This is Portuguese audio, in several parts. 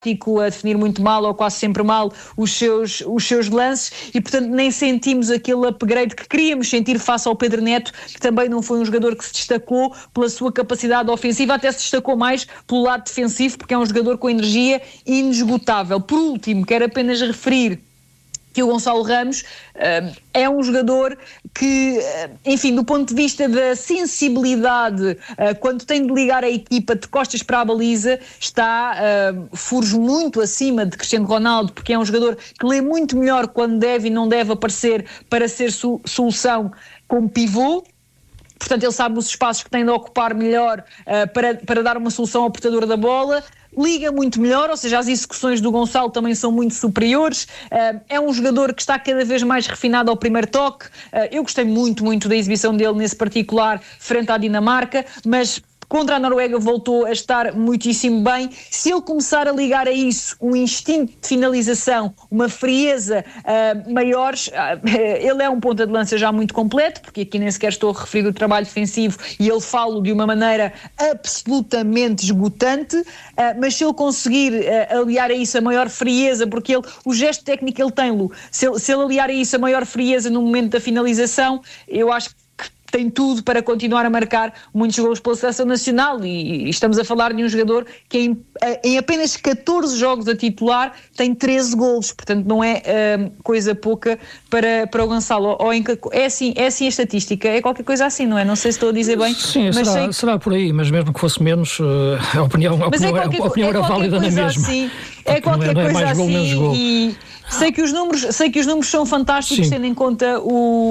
a definir muito mal ou quase sempre mal os seus lances e, portanto, nem sentimos aquele upgrade que queríamos sentir face ao Pedro Neto, que também não foi um jogador que se destacou pela sua capacidade ofensiva, até se destacou mais pelo lado defensivo, porque é um jogador com energia inesgotável. Por último, quero apenas referir que o Gonçalo Ramos é um jogador que, enfim, do ponto de vista da sensibilidade, quando tem de ligar a equipa de costas para a baliza, está furos muito acima de Cristiano Ronaldo, porque é um jogador que lê muito melhor quando deve e não deve aparecer para ser solução como pivô. Portanto, ele sabe os espaços que tem de ocupar melhor para dar uma solução ao portador da bola. Liga muito melhor, ou seja, as execuções do Gonçalo também são muito superiores. É um jogador que está cada vez mais refinado ao primeiro toque. Eu gostei muito, muito da exibição dele nesse particular frente à Dinamarca, mas contra a Noruega voltou a estar muitíssimo bem. Se ele começar a ligar a isso um instinto de finalização, uma frieza maiores, ele é um ponta de lança já muito completo, porque aqui nem sequer estou a referir o trabalho defensivo e ele falo de uma maneira absolutamente esgotante, mas se ele conseguir aliar a isso a maior frieza, porque o gesto técnico ele tem-lo, se ele aliar a isso a maior frieza no momento da finalização, eu acho que tem tudo para continuar a marcar muitos golos pela seleção nacional e estamos a falar de um jogador que em apenas 14 jogos a titular tem 13 golos, portanto não é coisa pouca para o Gonçalo. É assim a estatística, é qualquer coisa assim, não é? Não sei se estou a dizer bem. Sim, mas será por aí, mas mesmo que fosse menos, a opinião era válida na mesma. Assim, é qualquer coisa assim e sei que os números são fantásticos, tendo em conta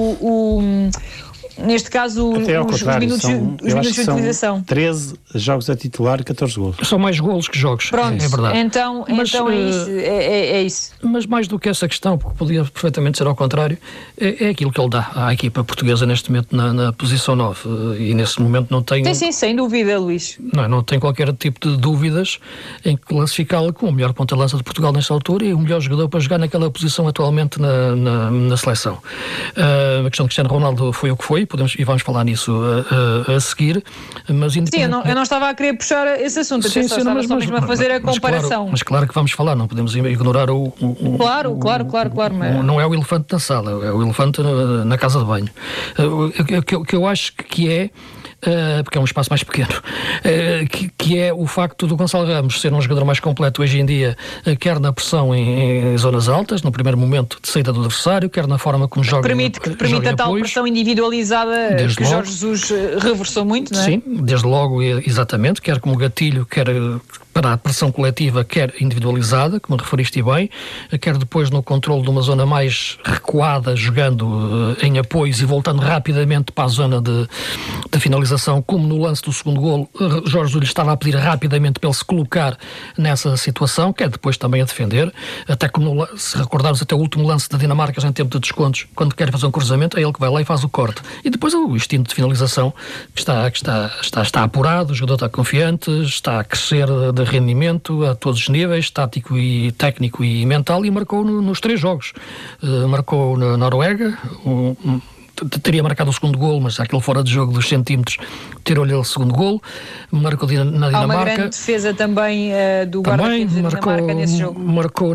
neste caso, os minutos de utilização. 13 jogos a titular e 14 golos. São mais golos que jogos. Pronto, é verdade. Então é isso. Mas mais do que essa questão, porque podia perfeitamente ser ao contrário, é aquilo que ele dá à equipa portuguesa neste momento na posição 9. E nesse momento não tem... Sim, sem dúvida, Luís. Não tem qualquer tipo de dúvidas em classificá-lo como o melhor ponta-lança de Portugal nesta altura e o melhor jogador para jogar naquela posição atualmente na seleção. A questão de Cristiano Ronaldo foi o que foi, e vamos falar nisso a seguir, mas sim, eu não estava a querer puxar esse assunto, estava mesmo a fazer a comparação. Mas claro que vamos falar, não podemos ignorar Claro. Mas... Não é o elefante na sala, é o elefante na casa de banho. O que eu acho que é, porque é um espaço mais pequeno, que é o facto do Gonçalo Ramos ser um jogador mais completo hoje em dia, quer na pressão em zonas altas, no primeiro momento de saída do adversário, quer na forma como joga. Que permite a tal pressão individualizada desde que logo, Jorge Jesus reversou muito, não é? Sim, desde logo, exatamente, quer como gatilho, quer para a pressão coletiva, quer individualizada, como referiste bem, quer depois no controle de uma zona mais recuada, jogando em apoios e voltando rapidamente para a zona de finalização, como no lance do segundo golo, Jorge Jesus estava a pedir rapidamente para ele se colocar nessa situação, quer depois também a defender, até como se recordarmos até o último lance da Dinamarca, já em tempo de descontos, quando quer fazer um cruzamento, é ele que vai lá e faz o corte. E depois o instinto de finalização que está apurado, o jogador está confiante, está a crescer de rendimento a todos os níveis, tático e técnico e mental, e marcou nos 3 jogos. Marcou na Noruega, teria marcado o segundo golo, mas aquele fora de jogo dos centímetros tirou-lhe o segundo golo. Marcou na Dinamarca. Há uma grande defesa também do guarda-redes da Dinamarca nesse jogo. Marcou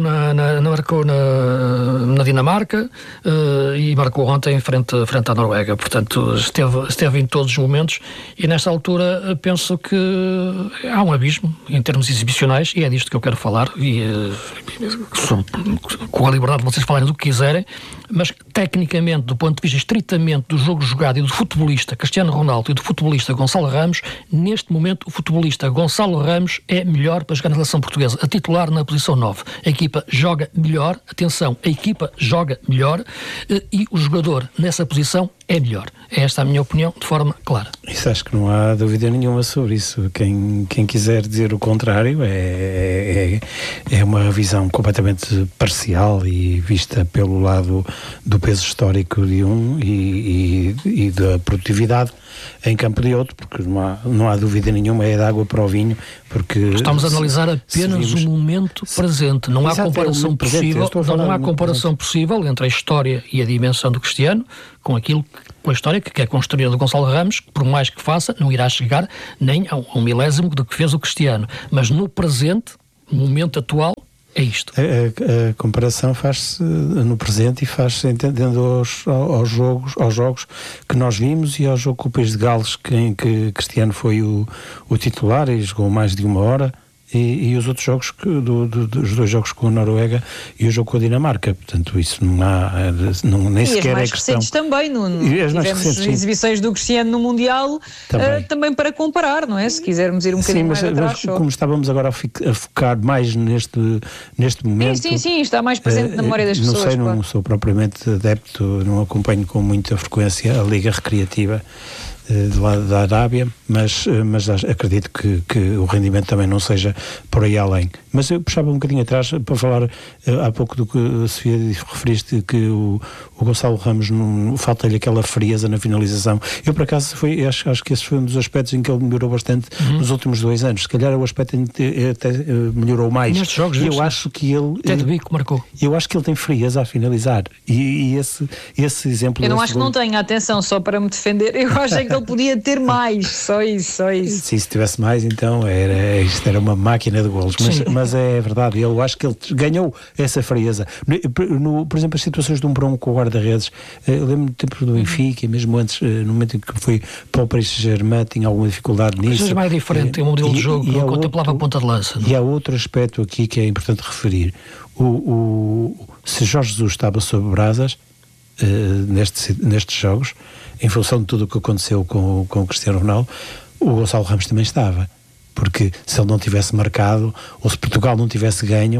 na Dinamarca e marcou ontem frente à Noruega. Portanto, esteve em todos os momentos e nesta altura penso que há um abismo em termos exibicionais e é disto que eu quero falar e com a liberdade de vocês falarem do que quiserem, mas tecnicamente, do ponto de vista estritamente do jogo jogado e do futebolista Cristiano Ronaldo e do futebolista Gonçalo Ramos, neste momento o futebolista Gonçalo Ramos é melhor para jogar na seleção portuguesa, a titular na posição 9. A equipa joga melhor, atenção, a equipa joga melhor e o jogador nessa posição é melhor. É esta a minha opinião, de forma clara. Isso acho que não há dúvida nenhuma sobre isso. Quem quiser dizer o contrário é uma visão completamente parcial e vista pelo lado do peso histórico de um e da produtividade em campo de outro, porque não há dúvida nenhuma, é de água para o vinho, porque estamos a analisar apenas o momento presente, não há comparação possível, não há comparação possível entre a história e a dimensão do Cristiano com a história que é construída do Gonçalo Ramos, que por mais que faça, não irá chegar nem a um milésimo do que fez o Cristiano, mas no presente momento atual, é isto. A comparação faz-se no presente e faz-se entendendo aos jogos que nós vimos e ao jogo com o País de Gales, em que Cristiano foi o titular e jogou mais de uma hora. E os outros jogos, os 2 jogos com a Noruega e o jogo com a Dinamarca. Portanto, isso não há, nem sequer é questão. E as mais recentes também, tivemos exibições do Cristiano no Mundial também para comparar, não é? Se quisermos ir um bocadinho mais atrás. Mas como estávamos agora a focar mais neste momento... Sim, está mais presente na memória das pessoas. Não sou propriamente adepto, não acompanho com muita frequência a Liga Recreativa de lá da Arábia, mas acredito que o rendimento também não seja por aí além. Mas eu puxava um bocadinho atrás para falar há pouco do que a Sofia referiste, que o Gonçalo Ramos falta-lhe aquela frieza na finalização. Eu por acaso acho que esse foi um dos aspectos em que ele melhorou bastante nos últimos 2 anos. Se calhar o aspecto até melhorou mais. Nestes jogos, eu acho que ele até de bico marcou. Eu acho que ele tem frieza a finalizar e esse exemplo. Eu não acho que não tenha, atenção, só para me defender. Eu acho que ele podia ter mais, só isso. Sim, se tivesse mais, então isto era uma máquina de golos. Mas é verdade, eu acho que ele ganhou essa frieza. Por exemplo, as situações de 1 para 1 com o guarda-redes, eu lembro do tempo do Benfica, e mesmo antes, no momento em que foi para o Paris Saint-Germain, tinha alguma dificuldade nisso. Mas é mais diferente, é um modelo de jogo que não contemplava a ponta de lança. Não? E há outro aspecto aqui que é importante referir. Se Jorge Jesus estava sob brasas nestes jogos, em função de tudo o que aconteceu com o Cristiano Ronaldo, o Gonçalo Ramos também estava, porque se ele não tivesse marcado, ou se Portugal não tivesse ganho,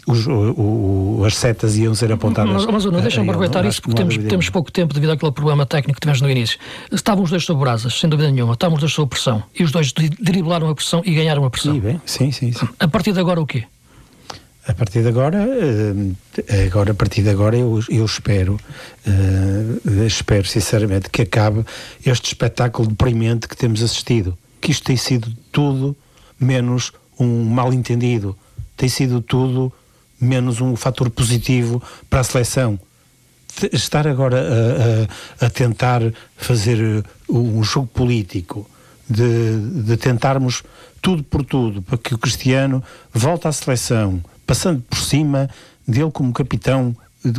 as setas iam ser apontadas. Mas deixa-me aproveitar isso, porque temos pouco tempo devido àquele problema técnico que tivemos no início. Estavam os 2 sob brasas, sem dúvida nenhuma, estavam os 2 sob pressão, e os 2 driblaram a pressão e ganharam a pressão. Sim. A partir de agora o quê? A partir de agora, eu espero sinceramente que acabe este espetáculo deprimente que temos assistido, que isto tem sido tudo menos um mal-entendido, tem sido tudo menos um fator positivo para a seleção. Estar agora a tentar fazer um jogo político, de tentarmos tudo por tudo para que o Cristiano volte à seleção, passando por cima dele como capitão,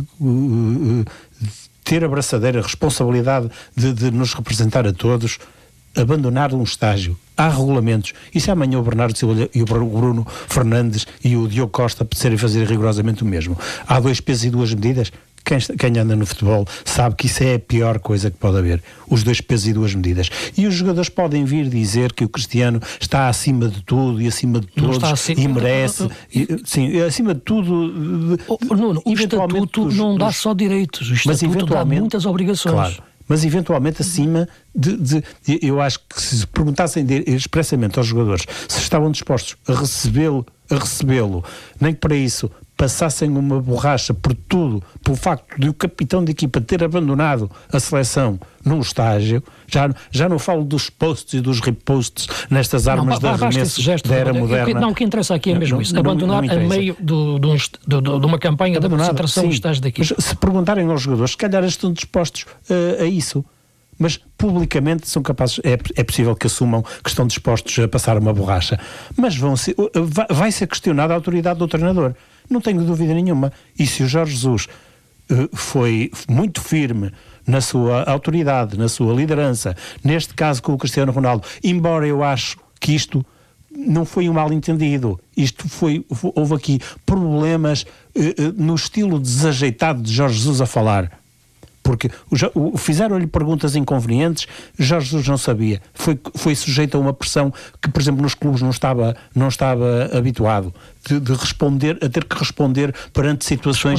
ter a braçadeira, a responsabilidade de nos representar a todos, abandonar um estágio. Há regulamentos. E se amanhã o Bernardo Silva e o Bruno Fernandes e o Diogo Costa puderem fazer rigorosamente o mesmo? Há 2 pesos e 2 medidas? Quem anda no futebol sabe que isso é a pior coisa que pode haver. Os 2 pesos e 2 medidas. E os jogadores podem vir dizer que o Cristiano está acima de tudo e acima de todos e merece. Sim, acima de tudo. Nuno, o estatuto não dá só direitos. O estatuto dá muitas obrigações. Claro. Mas eventualmente acima eu acho que se perguntassem expressamente aos jogadores se estavam dispostos a recebê-lo, nem que para isso passassem uma borracha por tudo, pelo facto de o capitão de equipa ter abandonado a seleção num estágio, já não falo dos posts e dos reposts nestas armas de arremesso da era moderna. O que interessa aqui é mesmo isso, abandonar a meio de uma campanha de concentração no estágio daqui. Mas se perguntarem aos jogadores, se calhar estão dispostos a isso. Mas publicamente são capazes, é possível que assumam que estão dispostos a passar uma borracha, mas vai ser questionada a autoridade do treinador, não tenho dúvida nenhuma. E se o Jorge Jesus foi muito firme na sua autoridade, na sua liderança, neste caso com o Cristiano Ronaldo, embora eu acho que isto não foi um mal-entendido, houve aqui problemas no estilo desajeitado de Jorge Jesus a falar. Porque fizeram-lhe perguntas inconvenientes, Jorge Jesus não sabia, foi sujeito a uma pressão que, por exemplo, nos clubes não estava habituado, de responder, a ter que responder perante situações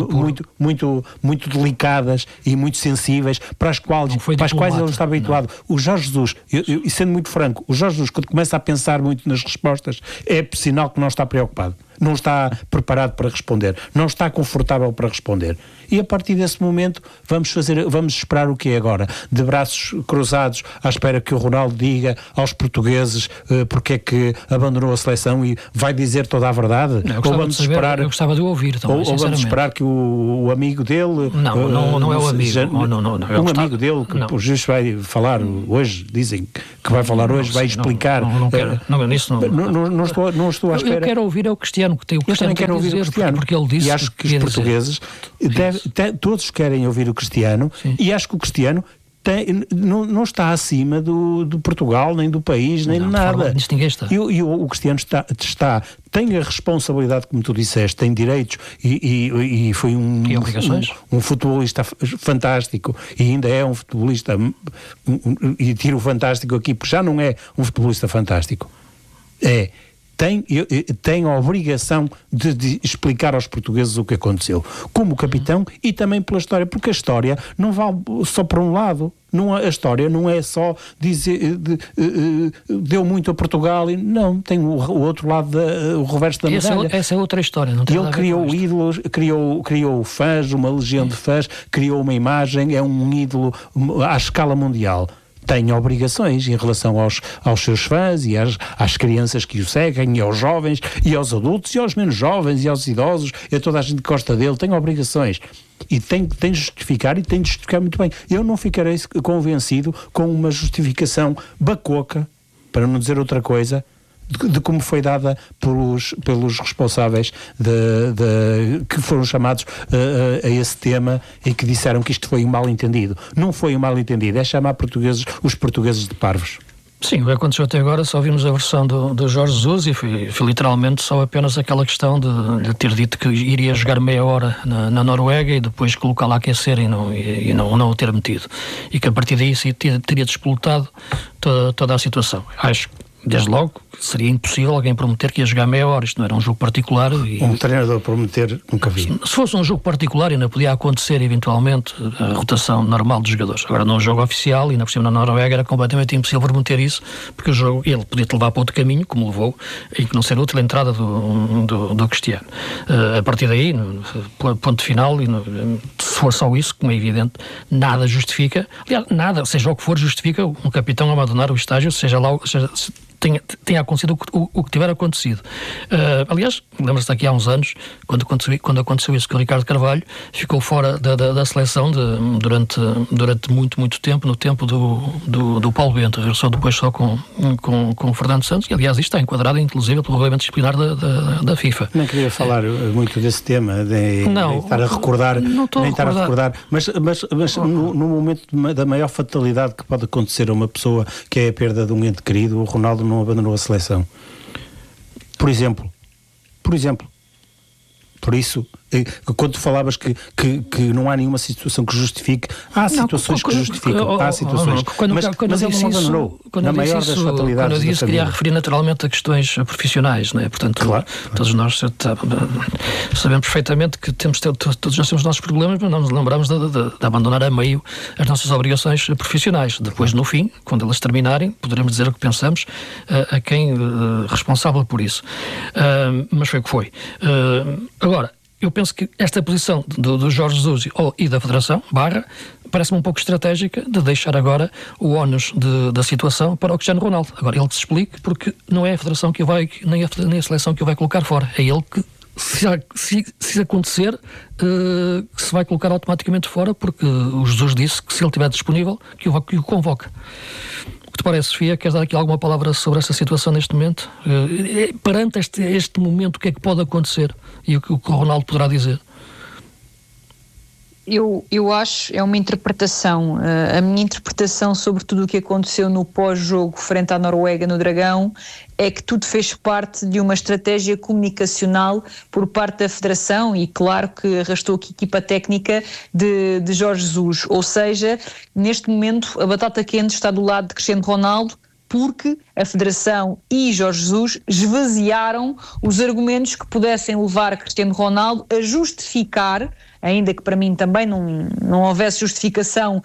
muito delicadas e muito sensíveis, para as quais ele não estava habituado. Não. O Jorge Jesus, e sendo muito franco, o Jorge Jesus, quando começa a pensar muito nas respostas, é sinal que não está preocupado, não está preparado para responder, não está confortável para responder. E a partir desse momento vamos esperar o que é agora? De braços cruzados à espera que o Ronaldo diga aos portugueses porque é que abandonou a seleção e vai dizer toda à verdade? Ou vamos esperar... Eu gostava de ouvir também, ou vamos esperar que o amigo dele... Não é o amigo. Um amigo dele, que o juiz vai falar hoje, dizem que vai falar hoje, vai explicar... Não quero. Não estou à espera. Eu quero ouvir o Cristiano, que tem o Cristiano. Eu também quero ouvir o Cristiano. Porque ele disse... E acho que os portugueses, todos querem ouvir o Cristiano, e acho que o Cristiano não está acima do Portugal, nem do país, nem de nada. Ninguém está. E o Cristiano tem a responsabilidade, como tu disseste, tem direitos e foi um futebolista fantástico, e ainda é um futebolista, e tiro o fantástico aqui, porque já não é um futebolista fantástico. Tem a obrigação de explicar aos portugueses o que aconteceu, como capitão e também pela história, porque a história não vale só para um lado. A história não é só dizer deu muito a Portugal, não, tem o outro lado, o reverso da medalha. Essa é outra história. Não tem ele criou ídolos, criou fãs, uma legião de fãs, criou uma imagem, é um ídolo à escala mundial. Tem obrigações em relação aos seus fãs e às crianças que o seguem, e aos jovens, e aos adultos, e aos menos jovens, e aos idosos, e a toda a gente que gosta dele. Tem obrigações. E tem de justificar, e tem de justificar muito bem. Eu não ficarei convencido com uma justificação bacoca, para não dizer outra coisa, de como foi dada pelos responsáveis que foram chamados a esse tema e que disseram que isto foi um mal-entendido. Não foi um mal-entendido, é chamar os portugueses de parvos. Sim, o que aconteceu até agora, só vimos a versão do Jorge Jesus e foi literalmente só apenas aquela questão de lhe ter dito que iria jogar meia hora na Noruega e depois colocá-la a aquecer e não o ter metido. E que a partir daí teria despolutado toda a situação. Acho que, desde logo, seria impossível alguém prometer que ia jogar meia hora. Isto não era um jogo particular. Um treinador prometer, nunca vi. Se fosse um jogo particular, ainda podia acontecer, eventualmente, a rotação normal dos jogadores. Agora, num jogo oficial, e na por cima na Noruega, era completamente impossível prometer isso, porque o jogo, ele podia-te levar para outro caminho, como levou, e que não ser útil a entrada do Cristiano. A partir daí, no ponto final, se for só isso, como é evidente, nada justifica, aliás, nada, seja o que for, justifica um capitão abandonar o estágio, seja lá tenha acontecido o que tiver acontecido. Aliás, lembra-se daqui há uns anos, quando aconteceu isso com o Ricardo Carvalho, ficou fora da seleção durante muito tempo, no tempo do Paulo Bento, regressou depois só com o Fernando Santos, e aliás isto está enquadrado inclusive pelo regulamento disciplinar da FIFA. Não queria falar muito desse tema, nem estar a recordar, mas no momento da maior fatalidade que pode acontecer a uma pessoa, que é a perda de um ente querido, o Ronaldo não abandonou a seleção. Por exemplo. Por isso, quando tu falavas que não há nenhuma situação que justifique, há situações que justificam, há situações. Mas ele não abandonou, na maior das fatalidades. Quando eu disse, queria referir naturalmente a questões profissionais, não é? Portanto, claro. Todos nós sabemos perfeitamente que todos nós temos os nossos problemas, mas não nos lembramos de abandonar a meio as nossas obrigações profissionais. Depois, no fim, quando elas terminarem, poderemos dizer o que pensamos a quem responsável por isso. Mas foi o que foi. Agora, eu penso que esta posição do Jorge Jesus e da Federação, parece-me um pouco estratégica, de deixar agora o ónus da situação para o Cristiano Ronaldo. Agora, ele que se explique, porque não é a Federação que nem a Seleção que o vai colocar fora. É ele que, se acontecer, que se vai colocar automaticamente fora, porque o Jesus disse que se ele estiver disponível, que o convoque. O que te parece, Sofia? Queres dar aqui alguma palavra sobre essa situação neste momento? Perante este momento, o que é que pode acontecer? E o que o Ronaldo poderá dizer? Eu acho, é uma interpretação. A minha interpretação sobre tudo o que aconteceu no pós-jogo frente à Noruega no Dragão é que tudo fez parte de uma estratégia comunicacional por parte da Federação e claro que arrastou aqui a equipa técnica de Jorge Jesus. Ou seja, neste momento a batata quente está do lado de Cristiano Ronaldo, porque a Federação e Jorge Jesus esvaziaram os argumentos que pudessem levar Cristiano Ronaldo a justificar, ainda que para mim também não houvesse justificação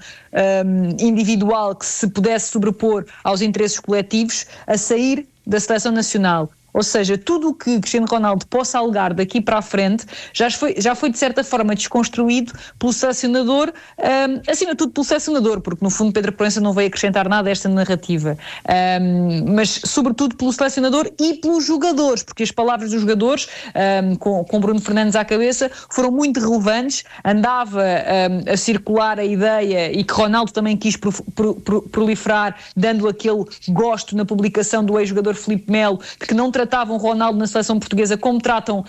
individual que se pudesse sobrepor aos interesses coletivos, a sair da Seleção Nacional. Ou seja, tudo o que Cristiano Ronaldo possa alegar daqui para a frente já foi de certa forma desconstruído pelo selecionador, acima de tudo pelo selecionador, porque no fundo Pedro Proença não veio acrescentar nada a esta narrativa, mas sobretudo pelo selecionador e pelos jogadores, porque as palavras dos jogadores, com Bruno Fernandes à cabeça, foram muito relevantes. Andava a circular a ideia, e que Ronaldo também quis proliferar, dando aquele gosto na publicação do ex-jogador Filipe Melo, de que não tratavam Ronaldo na seleção portuguesa como tratam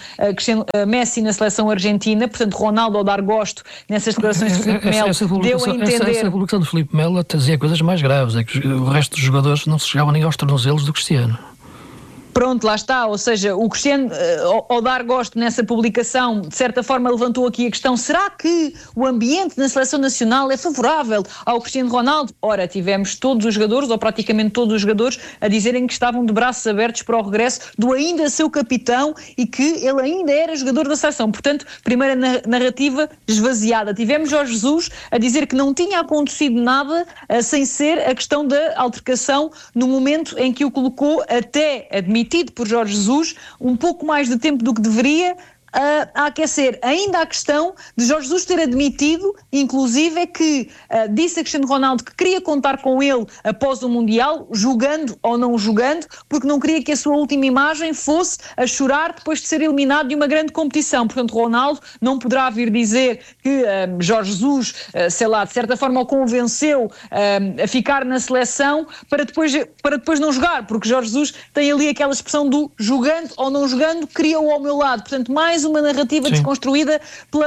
Messi na seleção argentina. Portanto, Ronaldo, ao dar gosto nessas declarações de Filipe Melo, deu a entender... Essa publicação do Filipe Melo dizia coisas mais graves, é que o resto dos jogadores não se chegavam nem aos tornozelos do Cristiano. Pronto, lá está, ou seja, o Cristiano, ao dar gosto nessa publicação, de certa forma levantou aqui a questão: será que o ambiente na seleção nacional é favorável ao Cristiano Ronaldo? Ora, tivemos todos os jogadores, ou praticamente todos os jogadores, a dizerem que estavam de braços abertos para o regresso do ainda seu capitão e que ele ainda era jogador da seleção. Portanto, primeira narrativa esvaziada. Tivemos Jorge Jesus a dizer que não tinha acontecido nada, sem ser a questão da altercação no momento em que o colocou, até admitido por Jorge Jesus, um pouco mais de tempo do que deveria, a aquecer. Ainda a questão de Jorge Jesus ter admitido, inclusive, é que disse a Cristiano Ronaldo que queria contar com ele após o Mundial, jogando ou não jogando, porque não queria que a sua última imagem fosse a chorar depois de ser eliminado de uma grande competição. Portanto, Ronaldo não poderá vir dizer que Jorge Jesus, sei lá, de certa forma o convenceu a ficar na seleção para depois não jogar, porque Jorge Jesus tem ali aquela expressão do jogando ou não jogando, queria-o ao meu lado. Portanto, mais uma narrativa desconstruída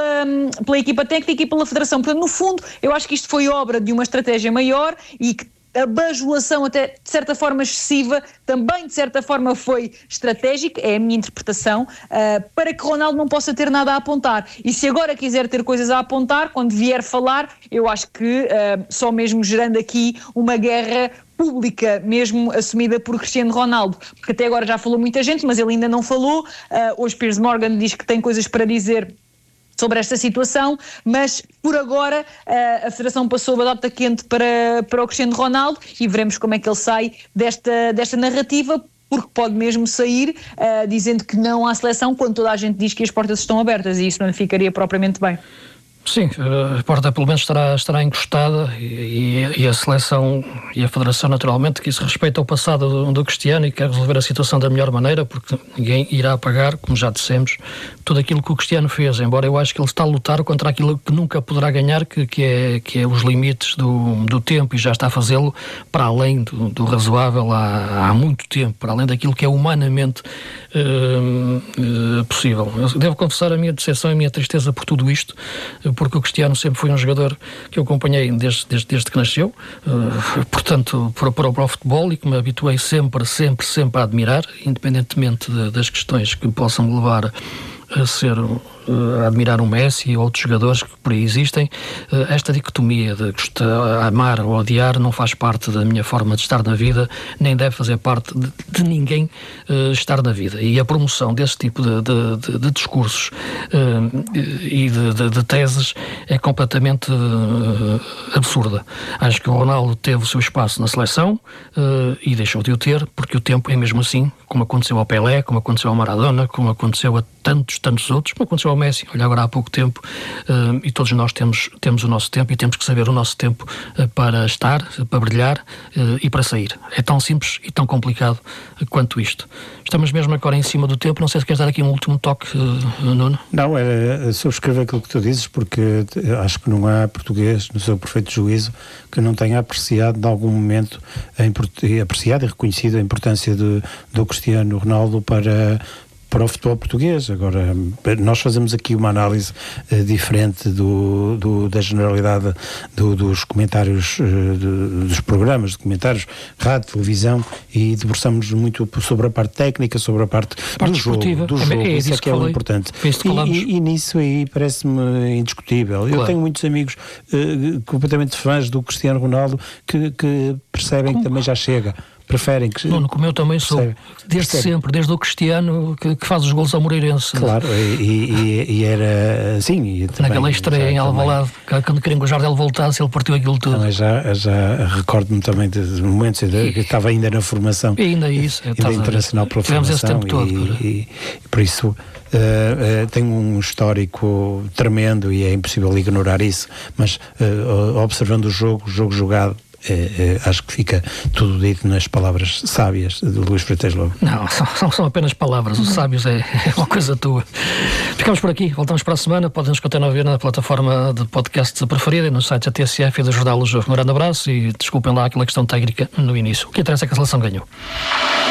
pela equipa técnica e pela Federação. Portanto, no fundo, eu acho que isto foi obra de uma estratégia maior e que a bajulação, até de certa forma excessiva, também de certa forma foi estratégica, é a minha interpretação, para que Ronaldo não possa ter nada a apontar. E se agora quiser ter coisas a apontar, quando vier falar, eu acho que só mesmo gerando aqui uma guerra pública, mesmo assumida por Cristiano Ronaldo, porque até agora já falou muita gente, mas ele ainda não falou. Hoje Piers Morgan diz que tem coisas para dizer sobre esta situação, mas por agora a Federação passou a batata quente para o Cristiano Ronaldo e veremos como é que ele sai desta narrativa, porque pode mesmo sair dizendo que não há seleção, quando toda a gente diz que as portas estão abertas, e isso não lhe ficaria propriamente bem. Sim, a porta pelo menos estará encostada e a seleção e a Federação, naturalmente, que isso respeita ao passado do Cristiano e quer resolver a situação da melhor maneira, porque ninguém irá pagar, como já dissemos, tudo aquilo que o Cristiano fez, embora eu acho que ele está a lutar contra aquilo que nunca poderá ganhar, que é os limites do tempo, e já está a fazê-lo para além do razoável há muito tempo, para além daquilo que é humanamente possível. Eu devo confessar a minha decepção e a minha tristeza por tudo isto, porque o Cristiano sempre foi um jogador que eu acompanhei desde que nasceu, portanto, para o futebol, e que me habituei sempre a admirar, independentemente das questões que possam me levar a admirar um Messi e outros jogadores que por aí existem. Esta dicotomia de amar ou odiar não faz parte da minha forma de estar na vida, nem deve fazer parte de ninguém estar na vida. E a promoção desse tipo de discursos e de teses é completamente absurda. Acho que o Ronaldo teve o seu espaço na seleção e deixou de o ter, porque o tempo é mesmo assim, como aconteceu ao Pelé, como aconteceu ao Maradona, como aconteceu a tantos outros, como aconteceu ao Messi, olha agora há pouco tempo, e todos nós temos o nosso tempo, e temos que saber o nosso tempo para estar, para brilhar e para sair. É tão simples e tão complicado quanto isto. Estamos mesmo agora em cima do tempo, não sei se queres dar aqui um último toque, Nuno. Não, era subscrever aquilo que tu dizes, porque acho que não há português, no seu perfeito juízo, que não tenha apreciado, de algum momento, apreciado e reconhecido a importância do Cristiano Ronaldo para o futebol português. Agora, nós fazemos aqui uma análise diferente da generalidade dos comentários, dos programas de comentários, rádio, televisão, e debruçamos muito sobre a parte técnica, sobre a parte do jogo. Isso é que é o importante. E nisso aí parece-me indiscutível. Claro. Eu tenho muitos amigos completamente fãs do Cristiano Ronaldo que percebem que também já chega. preferem que... Nuno, como eu também sou, desde sempre, desde o Cristiano que faz os golos ao Moreirense. Claro, e era assim. E também, naquela estreia em Alvalade, quando queriam que o Jardel voltasse, ele partiu aquilo tudo. Também já recordo-me também de momentos que estava ainda na formação. E ainda isso. Ainda internacional pela formação. Esse tempo todo. E por isso tem um histórico tremendo e é impossível ignorar isso. Mas observando o jogo jogado, acho que fica tudo dito nas palavras sábias de Luís Freitas Lobo. Não, são apenas palavras. Os sábios é uma coisa tua. Ficamos por aqui, voltamos para a semana. Podem-nos continuar a ver na plataforma de podcasts preferida e no site da TSF e da Jornal O Jogo. Um grande abraço e desculpem lá aquela questão técnica no início. O que interessa é que a seleção ganhou.